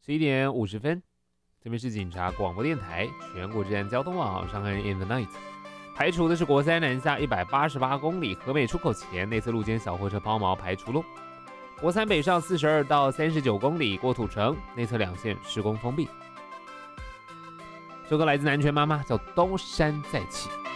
11点50分，这边是警察广播电台全国治安交通网上海 In the Night。排除的是国三南下188公里和美出口前内侧路肩小货车抛锚排除喽。国三北上42到39公里过土城内侧两线施工封闭。这个来自南拳妈妈叫东山再起。